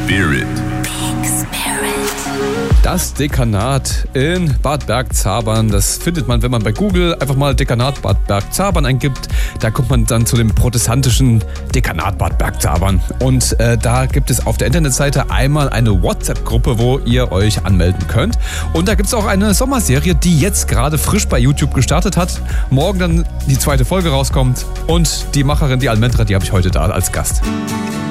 Spirit. Das Dekanat in Bad Bergzabern, das findet man, wenn man bei Google einfach mal Dekanat Bad Bergzabern eingibt. Da kommt man dann zu dem protestantischen Dekanat Bad Bergzabern. Und da gibt es auf der Internetseite einmal eine WhatsApp-Gruppe, wo ihr euch anmelden könnt. Und da gibt es auch eine Sommerserie, die jetzt gerade frisch bei YouTube gestartet hat. Morgen dann die zweite Folge rauskommt. Und die Macherin, die Almendra, die habe ich heute da als Gast.